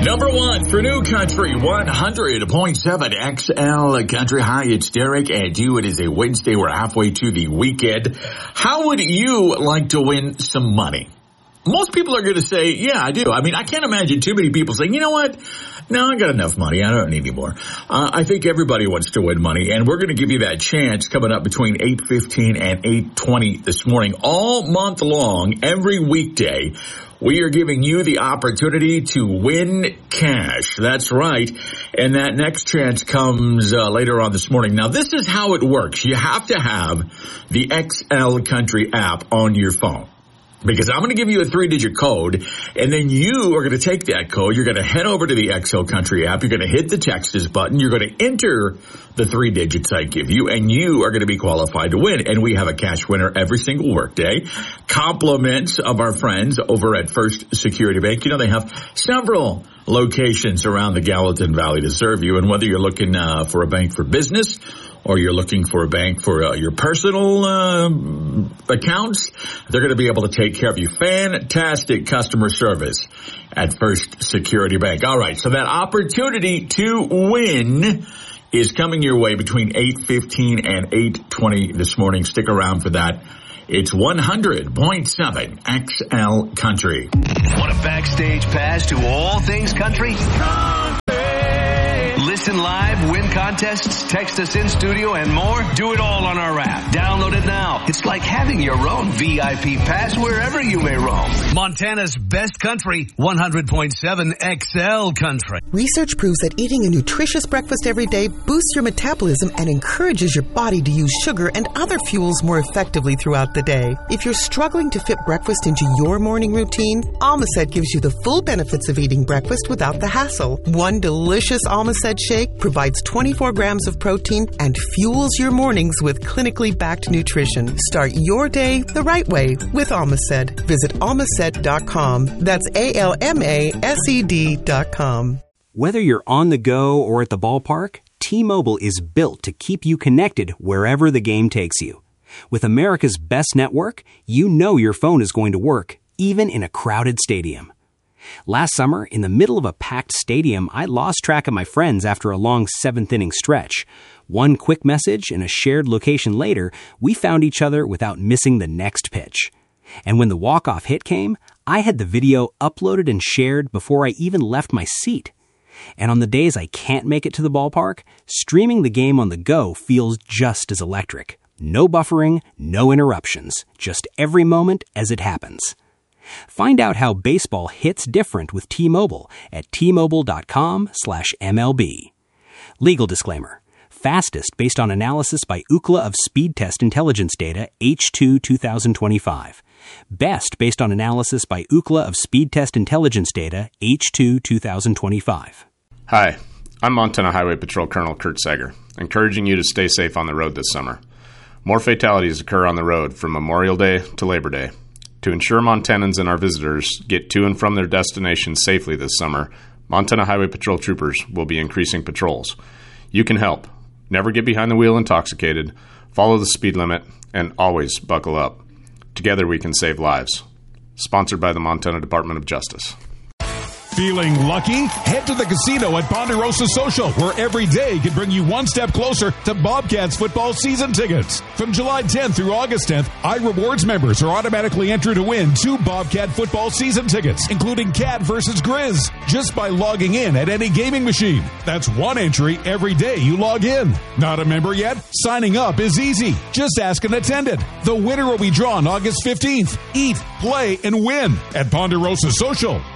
Number one for New Country 100.7 XL Country. Hi, it's Derek and you. It is a Wednesday. We're halfway to the weekend. How would you like to win some money? Most people are going to say, yeah, I do. I mean, I can't imagine too many people saying, you know what? No, I got enough money. I don't need any more. I think everybody wants to win money, and we're going to give you that chance coming up between 8:15 and 8:20 this morning. All month long, every weekday, we are giving you the opportunity to win cash. That's right. And that next chance comes later on this morning. Now, this is how it works. You have to have the XL Country app on your phone. Because I'm going to give you a 3-digit code, and then you are going to take that code. You're going to head over to the XL Country app. You're going to hit the text us button. You're going to enter the 3 digits I give you, and you are going to be qualified to win. And we have a cash winner every single workday. Compliments of our friends over at First Security Bank. You know, they have several locations around the Gallatin Valley to serve you. And whether you're looking for a bank for business or you're looking for a bank for your personal accounts, they're going to be able to take care of you. Fantastic customer service at First Security Bank. All right, so that opportunity to win is coming your way between 8:15 and 8:20 this morning. Stick around for that. It's 100.7 XL Country. Want a backstage pass to all things country? Listen live, win contests, text us in studio, and more. Do it all on our app. Download it now. It's like having your own VIP pass wherever you may roam. Montana's best country, 100.7 XL Country. Research proves that eating a nutritious breakfast every day boosts your metabolism and encourages your body to use sugar and other fuels more effectively throughout the day. If you're struggling to fit breakfast into your morning routine, Almacet gives you the full benefits of eating breakfast without the hassle. One delicious Almacet shake provides 24 grams of protein and fuels your mornings with clinically backed nutrition. Start your day the right way with Almacet. Visit almacet.com. That's ALMASED.com. Whether you're on the go or at the ballpark, T-Mobile is built to keep you connected wherever the game takes you. With America's best network, you know your phone is going to work, even in a crowded stadium. Last summer, in the middle of a packed stadium, I lost track of my friends after a long 7th-inning stretch. One quick message and a shared location later, we found each other without missing the next pitch. And when the walk-off hit came, I had the video uploaded and shared before I even left my seat. And on the days I can't make it to the ballpark, streaming the game on the go feels just as electric. No buffering, no interruptions, just every moment as it happens. Find out how baseball hits different with T-Mobile at T-Mobile.com/MLB. Legal disclaimer. Fastest based on analysis by Ookla of Speed Test Intelligence Data, H2 2025. Best based on analysis by Ookla of Speed Test Intelligence Data, H2 2025. Hi, I'm Montana Highway Patrol Colonel Kurt Sager, encouraging you to stay safe on the road this summer. More fatalities occur on the road from Memorial Day to Labor Day. To ensure Montanans and our visitors get to and from their destinations safely this summer, Montana Highway Patrol troopers will be increasing patrols. You can help. Never get behind the wheel intoxicated, follow the speed limit, and always buckle up. Together we can save lives. Sponsored by the Montana Department of Justice. Feeling lucky? Head to the casino at Ponderosa Social, where every day can bring you one step closer to Bobcats football season tickets. From July 10th through August 10th, iRewards members are automatically entered to win 2 Bobcat football season tickets, including Cat versus Grizz, just by logging in at any gaming machine. That's one entry every day you log in. Not a member yet? Signing up is easy. Just ask an attendant. The winner will be drawn August 15th. Eat, play, and win at Ponderosa Social.